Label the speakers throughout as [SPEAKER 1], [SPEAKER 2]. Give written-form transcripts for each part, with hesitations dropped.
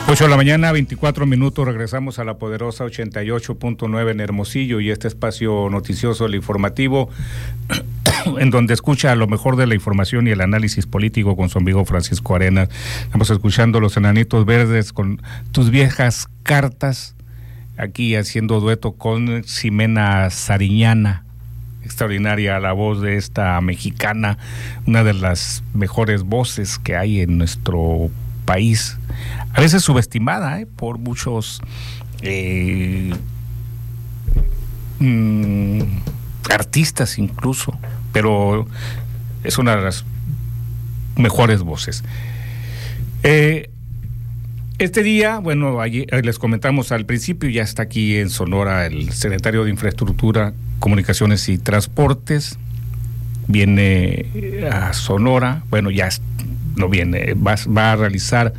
[SPEAKER 1] 8 de la mañana, 24 minutos, regresamos a la poderosa 88.9 en Hermosillo y este espacio noticioso, el informativo, en donde escucha lo mejor de la información y el análisis político con su amigo Francisco Arenas. Estamos escuchando Los Enanitos Verdes con Tus Viejas Cartas, aquí haciendo dueto con Ximena Sariñana. Extraordinaria la voz de esta mexicana, una de las mejores voces que hay en nuestro país, a veces subestimada por muchos artistas incluso, pero es una de las mejores voces. Este día, bueno, ayer, les comentamos al principio, ya está aquí en Sonora el secretario de Infraestructura, Comunicaciones y Transportes, viene a Sonora, bueno, ya no viene, va a realizar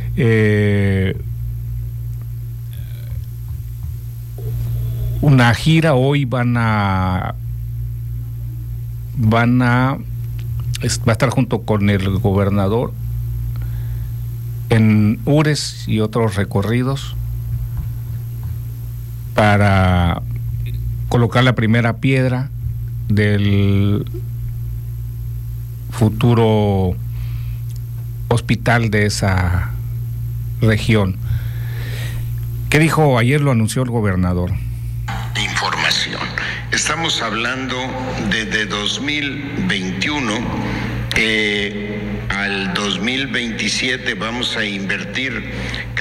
[SPEAKER 1] una gira. Hoy va a estar junto con el gobernador en Ures y otros recorridos para colocar la primera piedra del futuro hospital de esa región. ¿Qué dijo? Ayer lo anunció el gobernador.
[SPEAKER 2] Información. Estamos hablando desde 2021 al 2027 vamos a invertir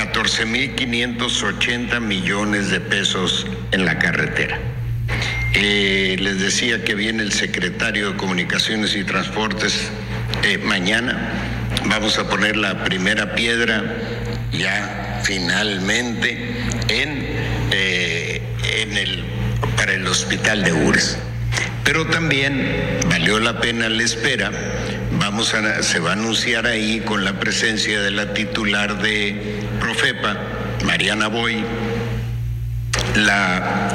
[SPEAKER 2] 14,580 millones de pesos en la carretera. Les decía que viene el secretario de Comunicaciones y Transportes mañana. Vamos a poner la primera piedra ya finalmente para el hospital de Ures. Pero también valió la pena la espera. Se va a anunciar ahí con la presencia de la titular de Profepa, Mariana Boy, la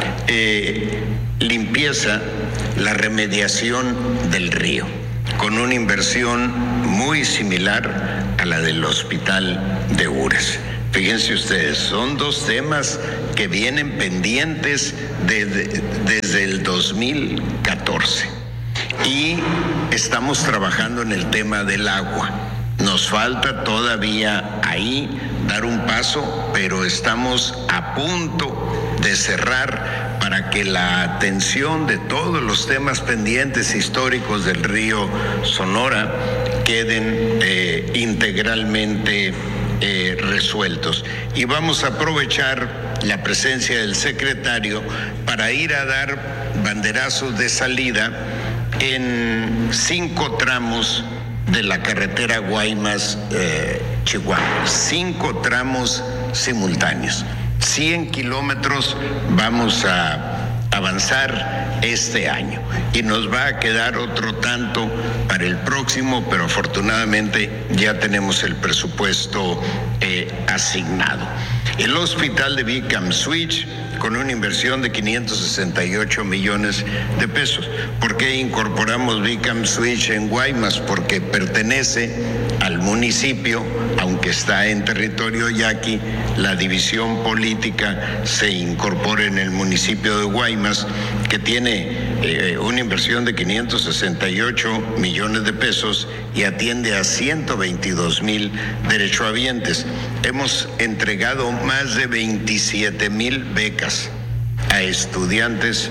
[SPEAKER 2] limpieza, la remediación del río, con una inversión muy similar a la del hospital de Ures. Fíjense ustedes, son dos temas que vienen pendientes desde el 2014 y estamos trabajando en el tema del agua. Nos falta todavía ahí dar un paso, pero estamos a punto de cerrar para que la atención de todos los temas pendientes históricos del río Sonora queden integralmente resueltos. Y vamos a aprovechar la presencia del secretario para ir a dar banderazos de salida en 5 tramos de la carretera Guaymas-Chihuahua, 5 tramos simultáneos. 100 kilómetros vamos a avanzar este año y nos va a quedar otro tanto para el próximo, pero afortunadamente ya tenemos el presupuesto asignado. El hospital de Bicam Switch con una inversión de 568 millones de pesos. ¿Por qué incorporamos Bicam Switch en Guaymas? Porque pertenece al municipio, aunque está en territorio yaqui, la división política se incorpora en el municipio de Guaymas, que tiene una inversión de 568 millones de pesos y atiende a 122,000 derechohabientes. Hemos entregado más de 27,000 becas a estudiantes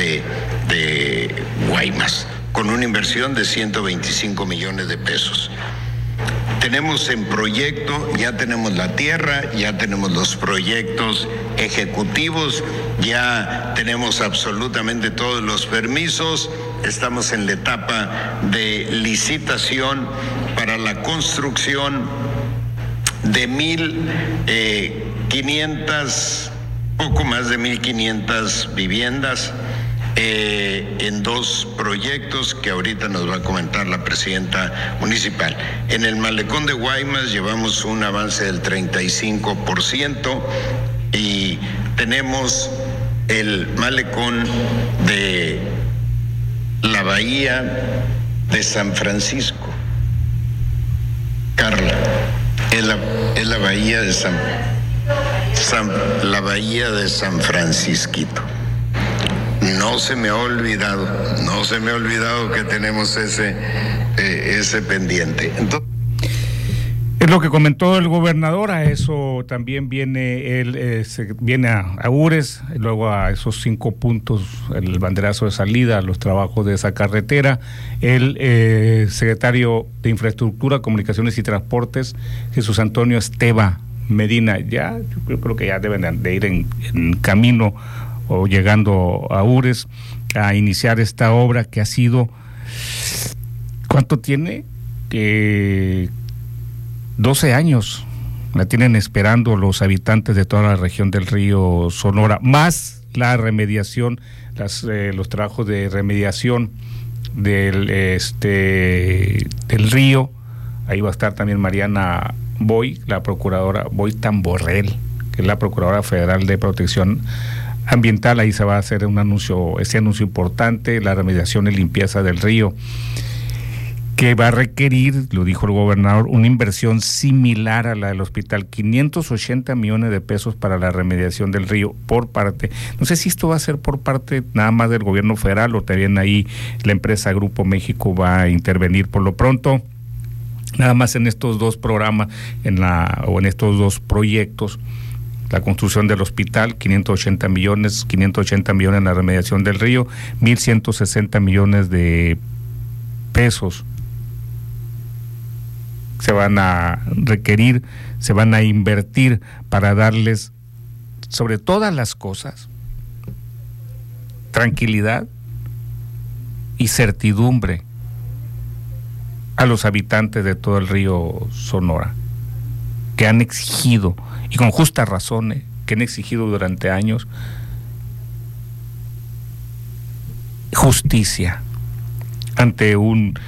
[SPEAKER 2] de Guaymas, con una inversión de 125 millones de pesos. Tenemos en proyecto, ya tenemos la tierra, ya tenemos los proyectos ejecutivos, ya tenemos absolutamente todos los permisos, estamos en la etapa de licitación para la construcción de 1,500, poco más de 1,500 viviendas en 2 proyectos que ahorita nos va a comentar la presidenta municipal. En el malecón de Guaymas llevamos un avance del 35% y tenemos el malecón de la bahía de San Francisco. Carla, es la bahía de la bahía de San Francisquito. No se me ha olvidado que tenemos ese pendiente. Entonces,
[SPEAKER 1] es lo que comentó el gobernador. A eso también viene viene a Ures, luego a esos 5 puntos, el banderazo de salida, los trabajos de esa carretera. El secretario de Infraestructura, Comunicaciones y Transportes, Jesús Antonio Esteva Medina, yo creo que ya deben de ir en camino o llegando a Ures a iniciar esta obra que ha sido, ¿cuánto tiene? 12 años la tienen esperando los habitantes de toda la región del río Sonora, más la remediación, los trabajos de remediación del río. Ahí va a estar también Mariana Boy, la procuradora Boy Tamborrell, que es la Procuradora Federal de Protección Ambiental. Ahí se va a hacer ese anuncio importante, la remediación y limpieza del río, que va a requerir, lo dijo el gobernador, una inversión similar a la del hospital, 580 millones de pesos para la remediación del río por parte, no sé si esto va a ser por parte nada más del gobierno federal o también ahí la empresa Grupo México va a intervenir. Por lo pronto, nada más en estos 2 programas, en estos 2 proyectos, la construcción del hospital, 580 millones en la remediación del río, 1.160 millones de pesos se van a requerir, se van a invertir para darles, sobre todas las cosas, tranquilidad y certidumbre a los habitantes de todo el río Sonora, que han exigido, y con justa razón, que han exigido durante años, justicia ante un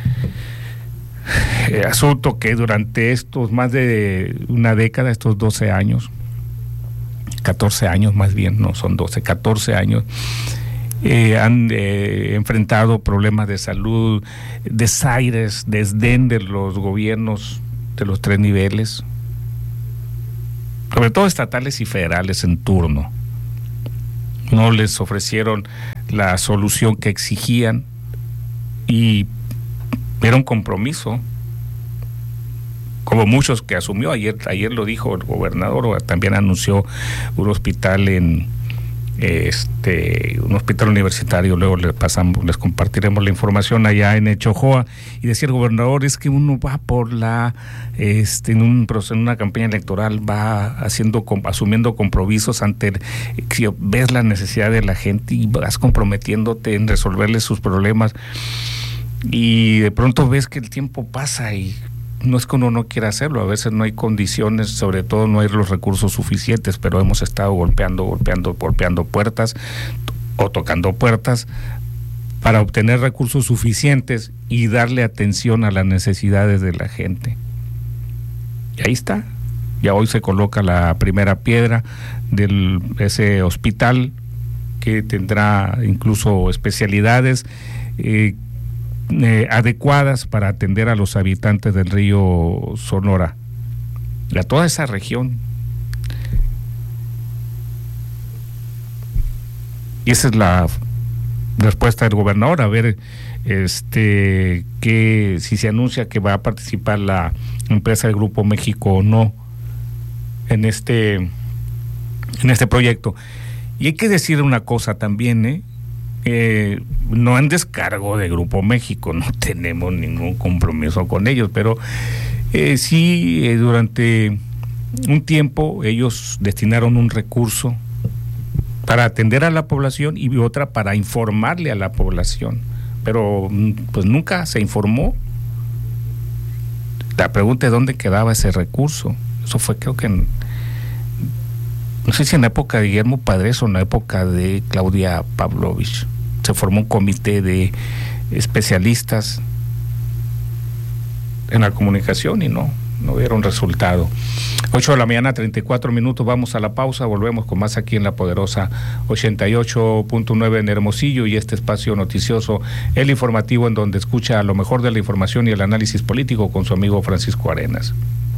[SPEAKER 1] asunto que durante estos más de una década, estos 12 años, 14 años más bien, no son 12, 14 años, han enfrentado problemas de salud, desaires, desdén de los gobiernos de los 3 niveles, sobre todo estatales y federales en turno. No les ofrecieron la solución que exigían y era un compromiso, como muchos que asumió. Ayer lo dijo el gobernador, también anunció un hospital un hospital universitario. Luego les compartiremos la información allá en Chojoa. Y decía el gobernador, es que uno va por en una campaña electoral, va asumiendo compromisos que ves la necesidad de la gente y vas comprometiéndote en resolverles sus problemas, y de pronto ves que el tiempo pasa y no es que uno no quiera hacerlo, a veces no hay condiciones, sobre todo no hay los recursos suficientes, pero hemos estado golpeando puertas o tocando puertas para obtener recursos suficientes y darle atención a las necesidades de la gente. Y ahí está, ya hoy se coloca la primera piedra de ese hospital, que tendrá incluso especialidades adecuadas para atender a los habitantes del río Sonora, a toda esa región. Y esa es la respuesta del gobernador, a ver que si se anuncia que va a participar la empresa del Grupo México o no en este proyecto. Y hay que decir una cosa también, no en descargo de Grupo México, no tenemos ningún compromiso con ellos, pero sí, durante un tiempo ellos destinaron un recurso para atender a la población y otra para informarle a la población, pero pues nunca se informó. La pregunta es dónde quedaba ese recurso. Eso fue, creo que no sé si en la época de Guillermo Padres o en la época de Claudia Pavlovich. Se formó un comité de especialistas en la comunicación y no dieron resultado. 8 de la mañana, 34 minutos, vamos a la pausa, volvemos con más aquí en la poderosa 88.9 en Hermosillo, y este espacio noticioso, el informativo, en donde escucha lo mejor de la información y el análisis político con su amigo Francisco Arenas.